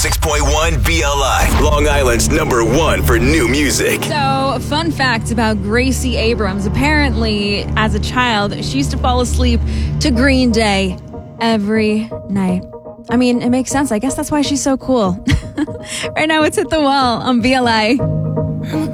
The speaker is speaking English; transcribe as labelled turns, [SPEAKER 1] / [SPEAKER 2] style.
[SPEAKER 1] 106.1 BLI, Long Island's #1 for new music.
[SPEAKER 2] So, fun fact about Gracie Abrams. Apparently, as a child, she used to fall asleep to Green Day every night. I mean, it makes sense. I guess that's why she's so cool. Right now, it's Hit the Wall on BLI.